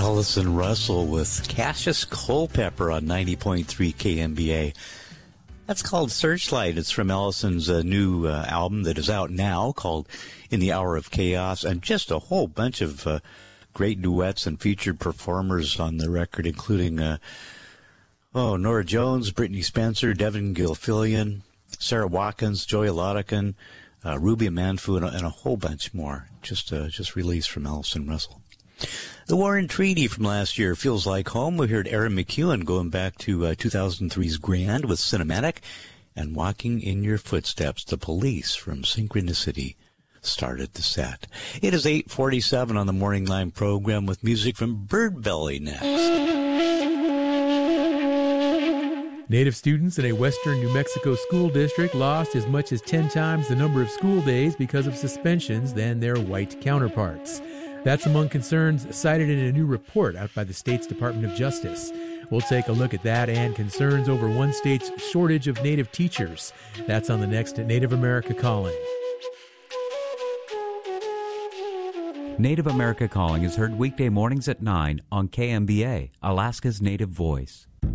Allison Russell with Cassius Culpepper on 90.3 KMBA. That's called Searchlight. It's from Allison's new album that is out now called In the Hour of Chaos, and just a whole bunch of great duets and featured performers on the record, including Norah Jones, Brittany Spencer, Devin Gilfillian, Sarah Watkins, Joey Lottican, Ruby Manfu, and a whole bunch more. Just released from Allison Russell. The Warren Treaty from last year feels like home. We heard Aaron McEwen going back to 2003's Grand with Cinematic, and Walking in Your Footsteps, The Police from Synchronicity started the set. It is 8:47 on the Morning Line program with music from Bird Belly next. Native students in a western New Mexico school district lost as much as 10 times the number of school days because of suspensions than their white counterparts. That's among concerns cited in a new report out by the state's Department of Justice. We'll take a look at that and concerns over one state's shortage of Native teachers. That's on the next Native America Calling. Native America Calling is heard weekday mornings at 9 on KMBA, Alaska's Native Voice.